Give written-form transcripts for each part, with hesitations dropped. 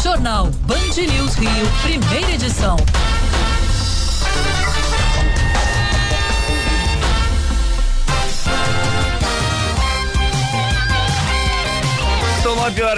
Jornal Band News Rio, primeira edição. São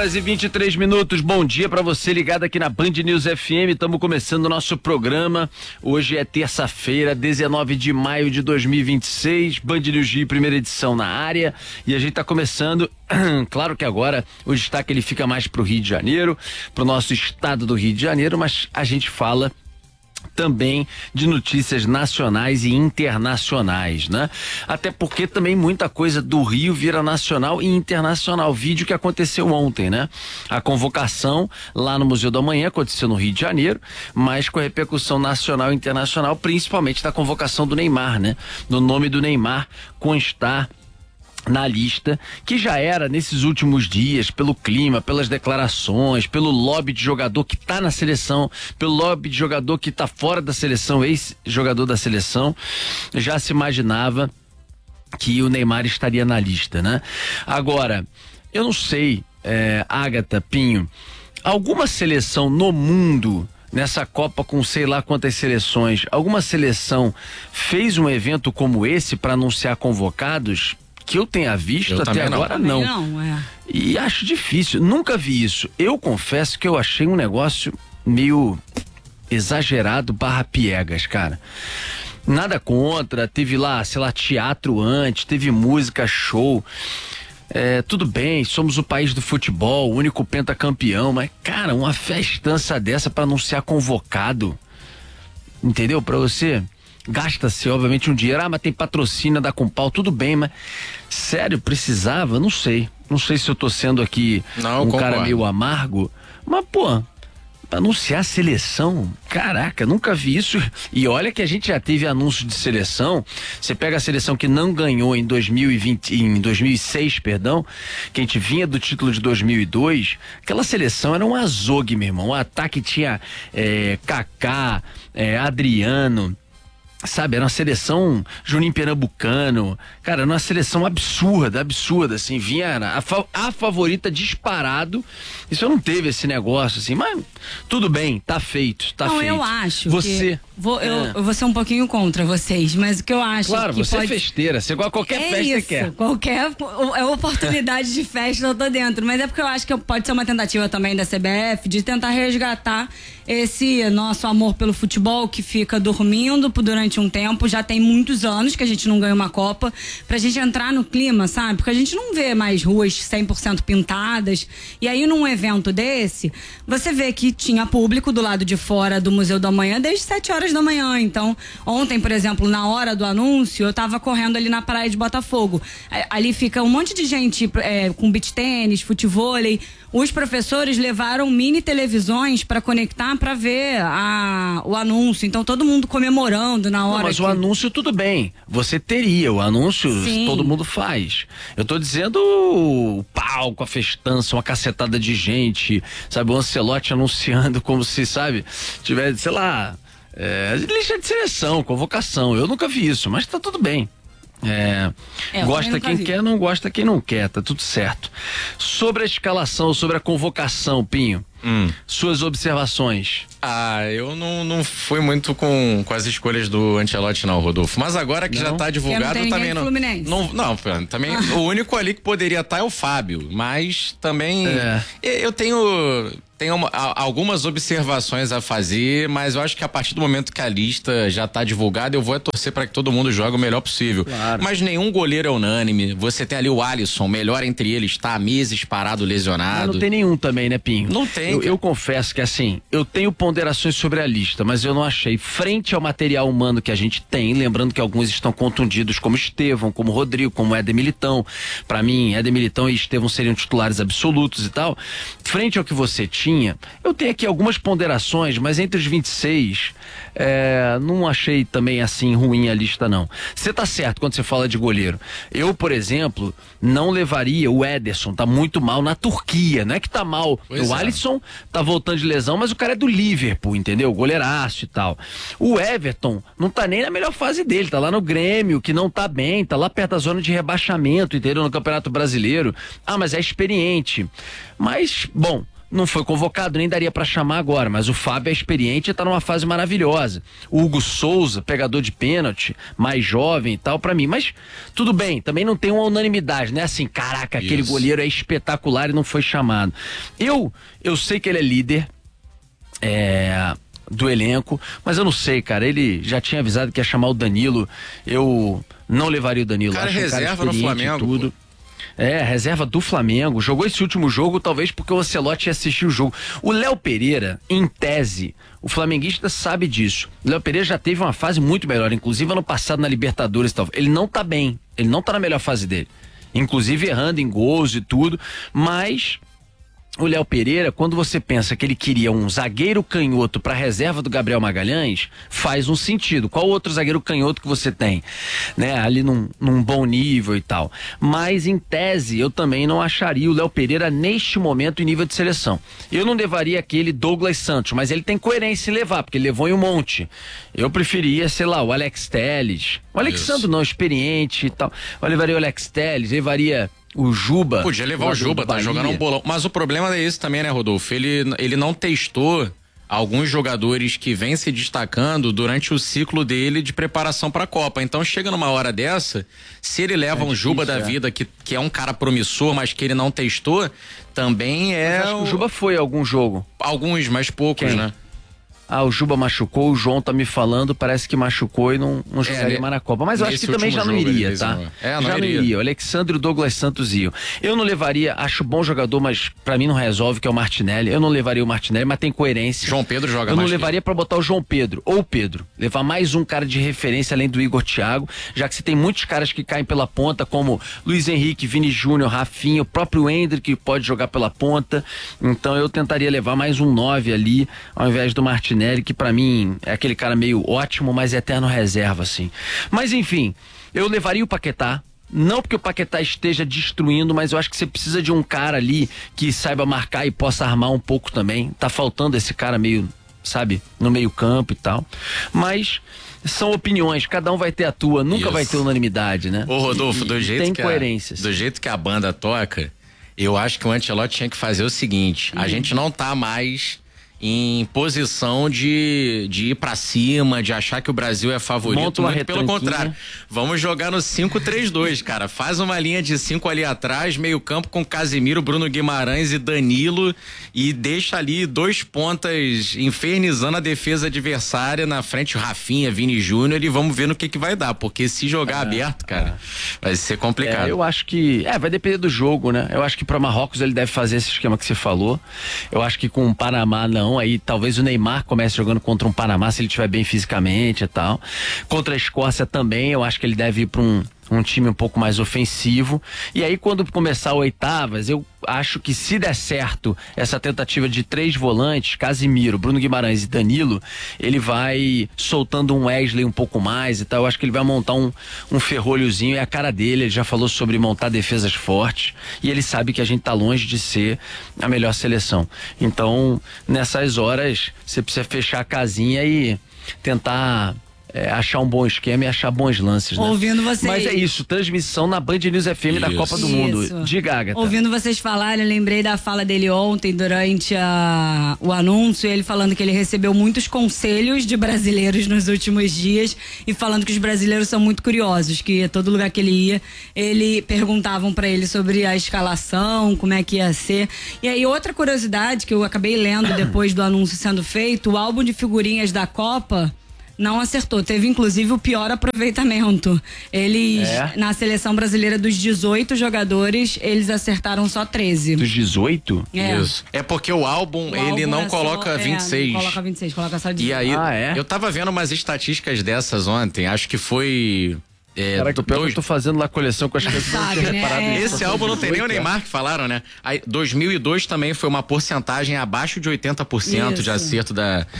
9h23. Bom dia para você ligado aqui na Band News FM. Estamos começando o nosso programa. Hoje é terça-feira, 19 de maio de 2026. Band News Rio, primeira edição na área. E a gente está começando. Claro que agora o destaque ele fica mais pro Rio de Janeiro, pro nosso estado do Rio de Janeiro, mas a gente fala também de notícias nacionais e internacionais, né? Até porque também muita coisa do Rio vira nacional e internacional. Vídeo que aconteceu ontem, né? A convocação lá no Museu do Amanhã aconteceu no Rio de Janeiro, mas com a repercussão nacional e internacional, principalmente da convocação do Neymar, né? No nome do Neymar constar na lista, que já era nesses últimos dias, pelo clima, pelas declarações, pelo lobby de jogador que tá na seleção, pelo lobby de jogador que tá fora da seleção, ex-jogador da seleção, já se imaginava que o Neymar estaria na lista, né? Agora, eu não sei, Agatha, Pinho, alguma seleção no mundo, nessa Copa com sei lá quantas seleções, alguma seleção fez um evento como esse para anunciar convocados? Que eu tenha visto até agora não. E acho difícil, nunca vi isso. Eu confesso que eu achei um negócio meio exagerado / piegas, cara. Nada contra, teve lá, sei lá, teatro antes, teve música, show. Tudo bem, somos o país do futebol, o único pentacampeão, mas, cara, uma festança dessa pra anunciar convocado, entendeu? Pra você... Gasta-se, obviamente, um dinheiro. Mas tem patrocínio da Compal, tudo bem, mas sério, precisava? Não sei. Não sei se eu tô sendo aqui cara meio amargo, mas, pô, anunciar a seleção, caraca, nunca vi isso. E olha que a gente já teve anúncio de seleção. Você pega a seleção que não ganhou em 2006, perdão, que a gente vinha do título de 2002, aquela seleção era um azogue, meu irmão. O ataque tinha Kaká, Adriano, sabe, era uma seleção Juninho Pernambucano, cara, era uma seleção absurda, assim, vinha a favorita disparado. Isso não teve esse negócio, assim, mas tudo bem, tá feito, tá feito. Eu acho você... Eu vou ser um pouquinho contra vocês, mas o que eu acho... Claro, que você é festeira, você igual qualquer festa isso, que quer. Qualquer oportunidade de festa eu tô dentro, mas é porque eu acho que pode ser uma tentativa também da CBF de tentar resgatar esse nosso amor pelo futebol que fica dormindo durante um tempo, já tem muitos anos que a gente não ganha uma Copa, pra gente entrar no clima, sabe? Porque a gente não vê mais ruas 100% pintadas, e aí num evento desse, você vê que tinha público do lado de fora do Museu do Amanhã desde 7 horas da manhã. Então, ontem, por exemplo, na hora do anúncio, eu tava correndo ali na praia de Botafogo. Ali fica um monte de gente com beach tênis, futevôlei. Os professores levaram mini televisões para conectar para ver o anúncio. Então, todo mundo comemorando na hora. Não, mas o anúncio tudo bem. Você teria o anúncio, sim, todo mundo faz. Eu tô dizendo o palco, a festança, uma cacetada de gente, sabe? O Ancelotti anunciando como se, sabe, tivesse, sei lá, lista de seleção, convocação. Eu nunca vi isso, mas tá tudo bem. Gosta quem quer, não gosta quem não quer, tá tudo certo. Sobre a escalação, sobre a convocação, Pinho, suas observações. Eu não fui muito com as escolhas do Ancelotti não, Rodolfo, mas agora que já tá divulgado, também não, também o único ali que poderia estar é o Fábio, mas também eu tenho algumas observações a fazer, mas eu acho que a partir do momento que a lista já tá divulgada, eu vou torcer para que todo mundo jogue o melhor possível. Claro. Mas nenhum goleiro é unânime. Você tem ali o Alisson, melhor entre eles, tá há meses parado, lesionado. Mas não tem nenhum também, né, Pinho? Não tem. Eu confesso que, assim, eu tenho ponderações sobre a lista, mas eu não achei, frente ao material humano que a gente tem, lembrando que alguns estão contundidos, como Estevão, como Rodrigo, como Éder Militão. Pra mim, Éder Militão e Estevão seriam titulares absolutos e tal. Frente ao que você tinha, eu tenho aqui algumas ponderações, mas entre os 26, não achei também assim ruim a lista, não. Você tá certo quando você fala de goleiro. Eu, por exemplo, não levaria o Ederson, tá muito mal na Turquia, não é que tá mal. O Alisson tá voltando de lesão, mas o cara é do Liverpool, entendeu? Goleiraço e tal. O Everton não tá nem na melhor fase dele, tá lá no Grêmio, que não tá bem, tá lá perto da zona de rebaixamento, entendeu? No Campeonato Brasileiro. Mas é experiente. Mas, bom, não foi convocado, nem daria pra chamar agora, mas o Fábio é experiente e tá numa fase maravilhosa. O Hugo Souza, pegador de pênalti, mais jovem e tal, pra mim, mas tudo bem, também não tem uma unanimidade, né? Assim, caraca, aquele goleiro é espetacular e não foi chamado. Eu sei que ele é líder, do elenco, mas eu não sei, cara, ele já tinha avisado que ia chamar o Danilo, eu não levaria o Danilo. Cara, reserva no Flamengo. Tudo. Reserva do Flamengo, jogou esse último jogo talvez porque o Ancelotti ia assistir o jogo. O Léo Pereira, em tese, o flamenguista sabe disso. O Léo Pereira já teve uma fase muito melhor, inclusive ano passado na Libertadores e tal. Ele não tá bem, ele não tá na melhor fase dele, inclusive errando em gols e tudo, mas o Léo Pereira, quando você pensa que ele queria um zagueiro canhoto para reserva do Gabriel Magalhães, faz um sentido. Qual outro zagueiro canhoto que você tem, né? Ali num bom nível e tal. Mas em tese eu também não acharia o Léo Pereira neste momento em nível de seleção. Eu não levaria aquele Douglas Santos, mas ele tem coerência em levar, porque ele levou em um monte. Eu preferia, sei lá, o Alex Telles. O Alexandre não, experiente e tal. Eu levaria o Alex Telles, levaria o Juba. Podia levar o Juba, tá jogando um bolão. Mas o problema é esse também, né, Rodolfo? Ele não testou alguns jogadores que vêm se destacando durante o ciclo dele de preparação para a Copa. Então chega numa hora dessa, se ele leva um Juba da vida, que é um cara promissor, mas que ele não testou, também Mas acho que o Juba foi a algum jogo. Alguns, mas poucos, né? O Juba machucou, o João tá me falando, parece que machucou e não jogaria mais na Copa. Mas eu acho que também já não iria, tá? Já não iria. O Alexandre e o Douglas Santos iam. Eu não levaria, acho bom jogador, mas pra mim não resolve, que é o Martinelli. Eu não levaria o Martinelli, mas tem coerência. João Pedro joga mais. Eu não levaria pra botar o João Pedro, ou o Pedro. Levar mais um cara de referência além do Igor Thiago, já que você tem muitos caras que caem pela ponta, como Luiz Henrique, Vini Júnior, Rafinha, o próprio Hendrick que pode jogar pela ponta. Então eu tentaria levar mais um 9 ali, ao invés do Martinelli, que pra mim é aquele cara meio ótimo, mas eterno reserva, assim. Mas enfim, eu levaria o Paquetá, não porque o Paquetá esteja destruindo, mas eu acho que você precisa de um cara ali que saiba marcar e possa armar um pouco também. Tá faltando esse cara meio, sabe, no meio campo e tal. Mas são opiniões, cada um vai ter a tua, nunca vai ter unanimidade, né? Ô Rodolfo, do jeito que a banda toca, eu acho que o Ancelotti tinha que fazer o seguinte, a gente não tá mais em posição de ir pra cima, de achar que o Brasil é favorito, muito pelo contrário. Vamos jogar no 5-3-2, cara. Faz uma linha de 5 ali atrás, meio campo com Casemiro, Bruno Guimarães e Danilo, e deixa ali 2 pontas infernizando a defesa adversária, na frente o Rafinha, Vini Júnior, e vamos ver no que vai dar, porque se jogar aberto, cara, vai ser complicado. Eu acho que, vai depender do jogo, né? Eu acho que pra Marrocos ele deve fazer esse esquema que você falou. Eu acho que com o Panamá não. Aí talvez o Neymar comece jogando contra um Panamá se ele estiver bem fisicamente e tal. Contra a Escócia também, eu acho que ele deve ir para um time um pouco mais ofensivo. E aí quando começar oitavas, eu acho que se der certo essa tentativa de 3 volantes, Casemiro, Bruno Guimarães e Danilo, ele vai soltando um Wesley um pouco mais e tal. Eu acho que ele vai montar um ferrolhozinho, é a cara dele. Ele já falou sobre montar defesas fortes e ele sabe que a gente tá longe de ser a melhor seleção. Então nessas horas você precisa fechar a casinha e tentar achar um bom esquema e achar bons lances, né? Ouvindo vocês. Mas é isso, transmissão na Band News FM da Copa do Mundo. Diga, Agatha. Ouvindo vocês falarem, eu lembrei da fala dele ontem durante o anúncio, ele falando que ele recebeu muitos conselhos de brasileiros nos últimos dias e falando que os brasileiros são muito curiosos, que todo lugar que ele ia, perguntavam pra ele sobre a escalação, como é que ia ser. E aí outra curiosidade que eu acabei lendo depois do anúncio sendo feito, o álbum de figurinhas da Copa não acertou, teve inclusive o pior aproveitamento. Eles, na seleção brasileira dos 18 jogadores, eles acertaram só 13. Dos 18? Isso. É porque o álbum ele não coloca 26. Não coloca 26, coloca só 18. E aí, eu tava vendo umas estatísticas dessas ontem, acho que foi... Caraca, eu tô fazendo lá a coleção que eu acho que eu não tinha reparado nisso. Esse álbum não tem nem o Neymar que falaram, né? Aí, 2002 também foi uma porcentagem abaixo de 80% de acerto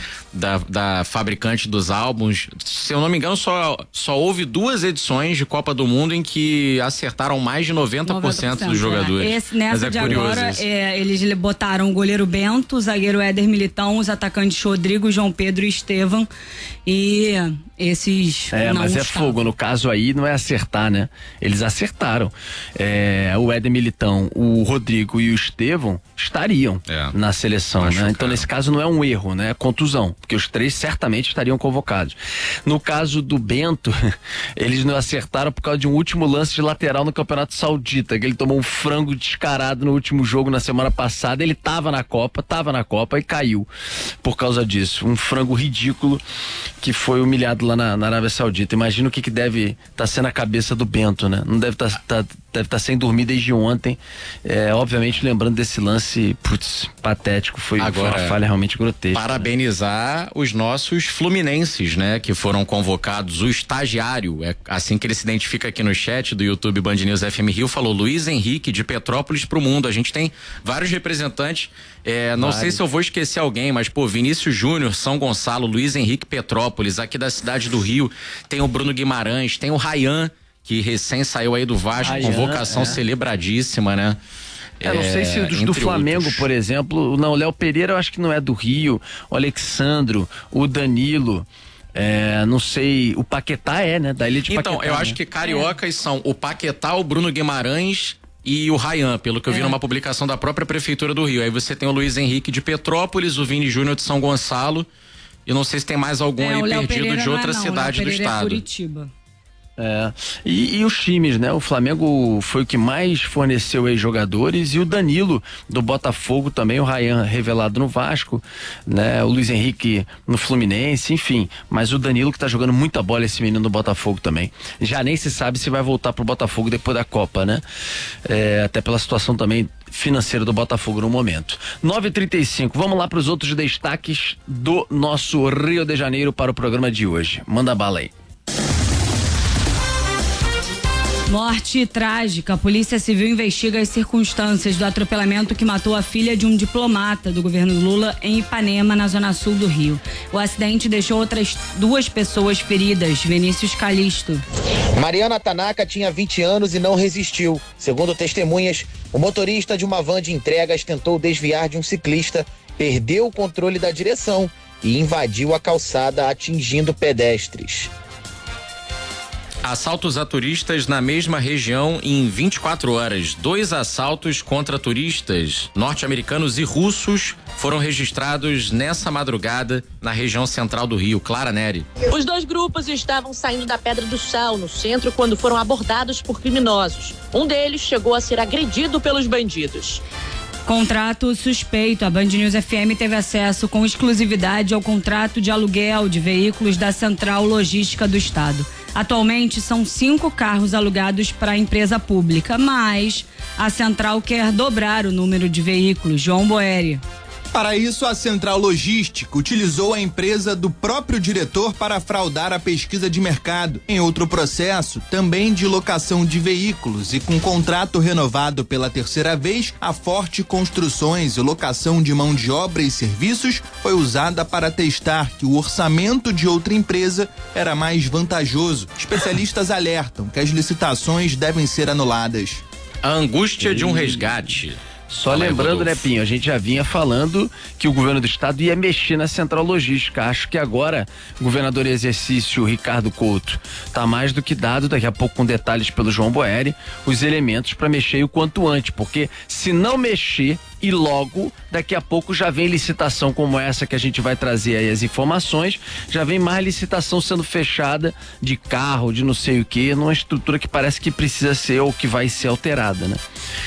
da fabricante dos álbuns. Se eu não me engano, só houve 2 edições de Copa do Mundo em que acertaram mais de 90% dos jogadores. Nessa de agora, eles botaram o goleiro Bento, o zagueiro Éder Militão, os atacantes Rodrigo, João Pedro e Estevam. E esses mas é fogo. No caso aí, aí não é acertar, né? Eles acertaram. O Éder Militão, o Rodrigo e o Estevão estariam na seleção, né? Então, nesse caso, não é um erro, né? É contusão, porque os 3 certamente estariam convocados. No caso do Bento, eles não acertaram por causa de um último lance de lateral no Campeonato Saudita, que ele tomou um frango descarado no último jogo na semana passada. Ele tava na Copa e caiu por causa disso. Um frango ridículo que foi humilhado lá na Arábia Saudita. Imagina o que deve estar sendo a cabeça do Bento, né? Não deve estar sem dormir desde ontem. Obviamente, lembrando desse lance, patético. Foi uma falha realmente grotesca. Parabenizar os nossos fluminenses, né? Que foram convocados. O estagiário, é assim que ele se identifica aqui no chat do YouTube Band News FM Rio, falou: Luiz Henrique, de Petrópolis pro mundo. A gente tem vários representantes. Não sei se eu vou esquecer alguém, mas Vinícius Júnior, São Gonçalo, Luiz Henrique, Petrópolis, aqui da cidade do Rio, tem o Bruno Guimarães, tem o Rayan, que recém saiu aí do Vasco, convocação celebradíssima, né? Não sei se os do Flamengo, outros. Por exemplo, não, o Léo Pereira eu acho que não é do Rio, o Alexandro, o Danilo, não sei, o Paquetá né? Da ilha de Paquetá. Então, eu acho que cariocas são o Paquetá, o Bruno Guimarães e o Rayan, pelo que eu vi numa publicação da própria Prefeitura do Rio. Aí você tem o Luiz Henrique de Petrópolis, o Vini Júnior de São Gonçalo, e não sei se tem mais algum aí perdido Pereira de outra cidade do estado. Curitiba. E os times, né? O Flamengo foi o que mais forneceu aí jogadores, e o Danilo do Botafogo também, o Rayan revelado no Vasco, né? O Luiz Henrique no Fluminense, enfim, mas o Danilo que tá jogando muita bola, esse menino do Botafogo também. Já nem se sabe se vai voltar pro Botafogo depois da Copa, né? Até pela situação também financeira do Botafogo no momento. 9h35, vamos lá para os outros destaques do nosso Rio de Janeiro para o programa de hoje. Manda bala aí. Morte trágica. A Polícia Civil investiga as circunstâncias do atropelamento que matou a filha de um diplomata do governo Lula em Ipanema, na zona sul do Rio. O acidente deixou outras 2 pessoas feridas. Vinícius Calixto. Mariana Tanaka tinha 20 anos e não resistiu. Segundo testemunhas, o motorista de uma van de entregas tentou desviar de um ciclista, perdeu o controle da direção e invadiu a calçada, atingindo pedestres. Assaltos a turistas na mesma região em 24 horas. 2 assaltos contra turistas norte-americanos e russos foram registrados nessa madrugada na região central do Rio. Clara Neri. Os 2 grupos estavam saindo da Pedra do Sal, no centro, quando foram abordados por criminosos. Um deles chegou a ser agredido pelos bandidos. Contrato suspeito. A Band News FM teve acesso com exclusividade ao contrato de aluguel de veículos da Central Logística do Estado. Atualmente são 5 carros alugados para a empresa pública, mas a Central quer dobrar o número de veículos. João Boeri. Para isso, a Central Logística utilizou a empresa do próprio diretor para fraudar a pesquisa de mercado. Em outro processo, também de locação de veículos e com contrato renovado pela 3ª vez, a Forte Construções e locação de mão de obra e serviços foi usada para testar que o orçamento de outra empresa era mais vantajoso. Especialistas alertam que as licitações devem ser anuladas. A angústia de um resgate. Só lembrando, né, Pinho, a gente já vinha falando que o governo do estado ia mexer na Central Logística. Acho que agora o governador em exercício, Ricardo Couto, tá mais do que dado, daqui a pouco com detalhes pelo João Boeri, os elementos para mexer o quanto antes, porque se não mexer e logo, daqui a pouco já vem licitação como essa que a gente vai trazer aí as informações, já vem mais licitação sendo fechada de carro, de não sei o que, numa estrutura que parece que precisa ser ou que vai ser alterada, né?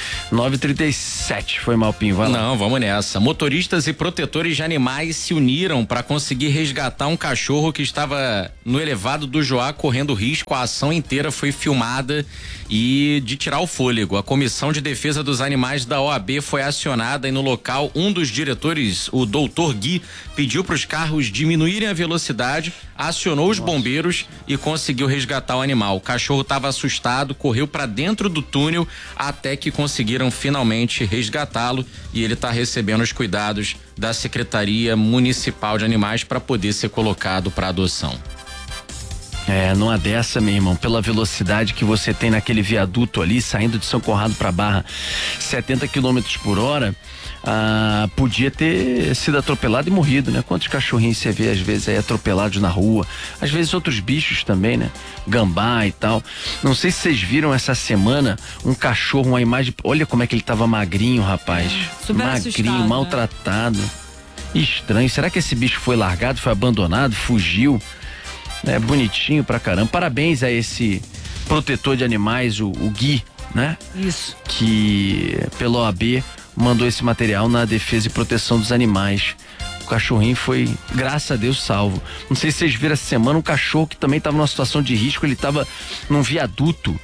9h37, foi mal, Pinho, vai lá. Não, vamos nessa. Motoristas e protetores de animais se uniram para conseguir resgatar um cachorro que estava no elevado do Joá correndo risco. A ação inteira foi filmada e de tirar o fôlego. A Comissão de Defesa dos Animais da OAB foi acionada e no local um dos diretores, o doutor Gui, pediu para os carros diminuírem a velocidade, acionou os bombeiros e conseguiu resgatar o animal. O cachorro estava assustado, correu para dentro do túnel até que conseguiram finalmente resgatá-lo e ele está recebendo os cuidados da Secretaria Municipal de Animais para poder ser colocado para adoção. Numa dessa, meu irmão, pela velocidade que você tem naquele viaduto ali, saindo de São Conrado pra Barra, 70 km por hora, podia ter sido atropelado e morrido, né? Quantos cachorrinhos você vê às vezes aí atropelados na rua, às vezes outros bichos também, né? Gambá e tal. Não sei se vocês viram essa semana um cachorro, uma imagem, olha como é que ele tava magrinho, rapaz. Super magrinho, assustado, maltratado. Estranho, será que esse bicho foi largado, foi abandonado, fugiu? Bonitinho pra caramba. Parabéns a esse protetor de animais, o Gui, né? Isso. Que pela OAB mandou esse material na defesa e proteção dos animais. O cachorrinho foi, graças a Deus, salvo. Não sei se vocês viram essa semana um cachorro que também estava numa situação de risco, ele estava num viaduto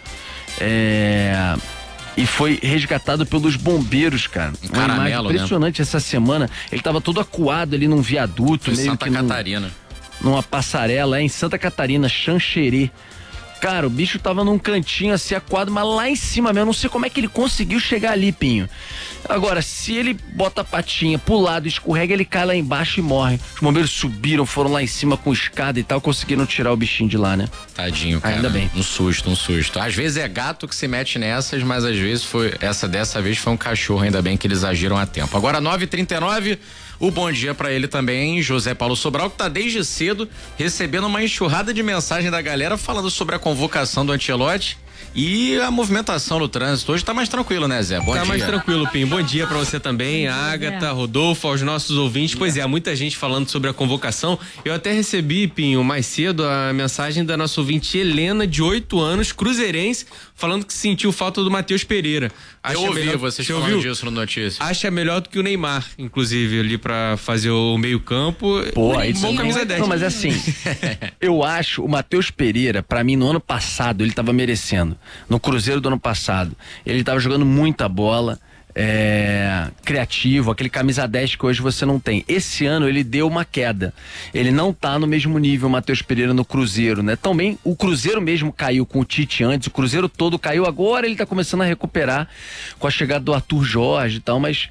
e foi resgatado pelos bombeiros, cara. Uma imagem impressionante, né? Essa semana. Ele estava todo acuado ali num viaduto. Em Santa Catarina. Numa passarela em Santa Catarina, Xanxerê. Cara, o bicho tava num cantinho assim, acuado, mas lá em cima mesmo, eu não sei como é que ele conseguiu chegar ali, Pinho. Agora, se ele bota a patinha pro lado, escorrega, ele cai lá embaixo e morre. Os bombeiros subiram, foram lá em cima com escada e tal, conseguiram tirar o bichinho de lá, né? Tadinho, cara. Ainda bem. Um susto. Às vezes é gato que se mete nessas, mas às vezes dessa vez foi um cachorro, ainda bem que eles agiram a tempo. Agora, 9h39, o bom dia pra ele também, José Paulo Sobral, que tá desde cedo recebendo uma enxurrada de mensagem da galera falando sobre a convocação do Ancelotti e a movimentação no trânsito. Hoje tá mais tranquilo, né, Zé? Bom dia. Tá mais tranquilo, Pim. Bom dia pra você também, a Ágata, Rodolfo, aos nossos ouvintes. Pois é, muita gente falando sobre a convocação. Eu até recebi, Pinho, mais cedo a mensagem da nossa ouvinte Helena, de 8 anos, cruzeirense, falando que sentiu falta do Matheus Pereira. Eu ouvi vocês falando disso no Notícias. Acha melhor do que o Neymar, inclusive, ali pra fazer o meio campo. Pô, aí bom camisa 10. Não, mas assim, eu acho o Matheus Pereira, pra mim, no ano passado, ele tava merecendo. No Cruzeiro do ano passado, ele tava jogando muita bola, criativo, aquele camisa 10 que hoje você não tem. Esse ano ele deu uma queda, ele não tá no mesmo nível, o Matheus Pereira, no Cruzeiro, né? Também o Cruzeiro mesmo caiu com o Tite antes, o Cruzeiro todo caiu, agora ele tá começando a recuperar com a chegada do Arthur Jorge e tal, mas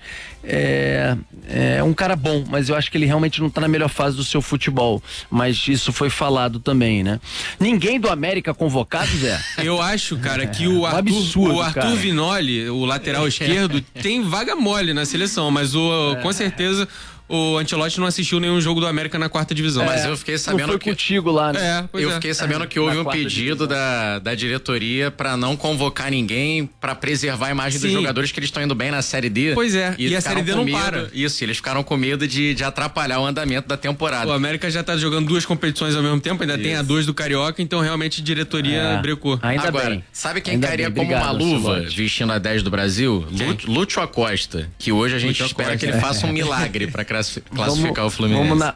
é um cara bom, mas eu acho que ele realmente não tá na melhor fase do seu futebol, mas isso foi falado também, né? Ninguém do América convocado, Zé? Eu acho, cara, que o Arthur Vinoli, o lateral esquerdo, tem vaga mole na seleção, mas com certeza o Ancelotti não assistiu nenhum jogo do América na 4ª divisão. Mas eu fiquei sabendo não foi contigo lá, né? Fiquei sabendo que houve um pedido da diretoria pra não convocar ninguém, pra preservar a imagem dos jogadores, que eles estão indo bem na Série D. Pois é, e a Série D não para. Isso, eles ficaram com medo de atrapalhar o andamento da temporada. O América já tá jogando 2 competições ao mesmo tempo, ainda tem a 2 do Carioca, então realmente a diretoria brecou. Ainda bem. Sabe quem cairia como uma luva vestindo a 10 do Brasil? Lúcio Acosta, que hoje a gente espera que ele faça um milagre pra classificar o Fluminense.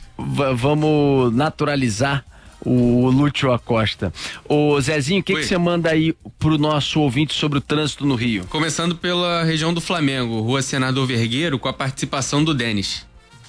Vamos naturalizar o Lúcio Acosta. Ô Zezinho, o que você manda aí pro nosso ouvinte sobre o trânsito no Rio? Começando pela região do Flamengo, Rua Senador Vergueiro, com a participação do Denis.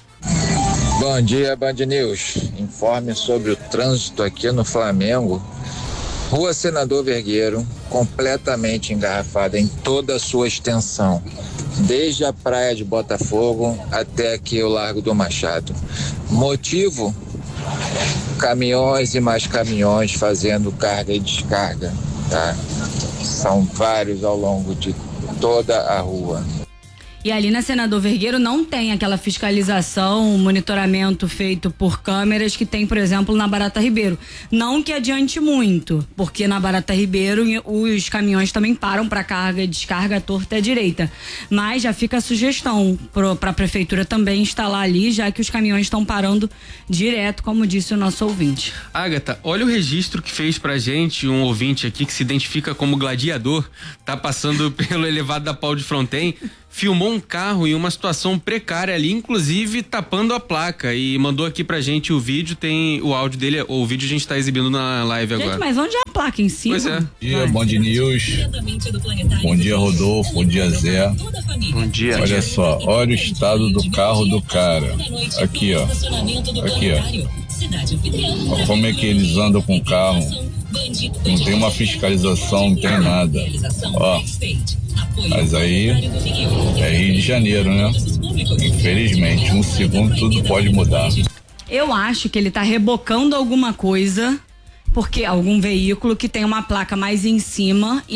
Bom dia, Band News. Informe sobre o trânsito aqui no Flamengo. Rua Senador Vergueiro, completamente engarrafada em toda a sua extensão, desde a praia de Botafogo até aqui o Largo do Machado. Motivo? Caminhões e mais caminhões fazendo carga e descarga, tá? São vários ao longo de toda a rua. E ali na Senador Vergueiro não tem aquela fiscalização, monitoramento feito por câmeras que tem, por exemplo, na Barata Ribeiro. Não que adiante muito, porque na Barata Ribeiro os caminhões também param para carga e descarga à torta e à direita. Mas já fica a sugestão para a prefeitura também instalar ali, já que os caminhões estão parando direto, como disse o nosso ouvinte. Ágata, olha o registro que fez pra gente um ouvinte aqui que se identifica como gladiador, tá passando pelo elevado da Pau de Fronten, filmou um carro em uma situação precária ali, inclusive tapando a placa, e mandou aqui pra gente o vídeo, tem o áudio dele, o vídeo a gente tá exibindo na live agora. Gente, mas onde é a placa? Em cima? Pois é. Bom dia, Band News. Bom dia, Rodolfo. Bom dia, Zé. Bom dia. Olha só, olha o estado do carro do cara. Aqui, ó. Aqui, ó. Olha como é que eles andam com o carro. Não tem uma fiscalização, não tem nada. Ó. Mas aí é Rio de Janeiro, né? Infelizmente, um segundo tudo pode mudar. Eu acho que ele tá rebocando alguma coisa porque algum veículo que tem uma placa mais em cima